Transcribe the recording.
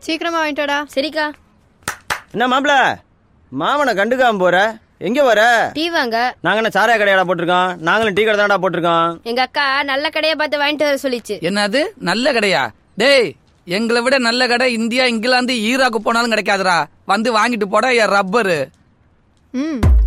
சீக்கிரமா வாங்கிட்டோடா. சரிக்கா. என்ன மாப்பிள, மாமனை கண்டுக்காம போற? எங்க வர? டீ வாங்க. நாங்க என்ன சாராய கடையாடா போட்டிருக்கோம்? நாங்களும் டீ கடை தான்டா போட்டிருக்கோம். எங்க அக்கா நல்ல கடையை பார்த்து வாங்கிட்டு வர சொல்லிச்சு. என்னது நல்ல கடையா? டேய், எங்களை விட நல்ல கடை இந்தியா, இங்கிலாந்து, ஈராக்கு போனாலும் கிடைக்காதுடா. வந்து வாங்கிட்டு போடா என் ரப்பரு.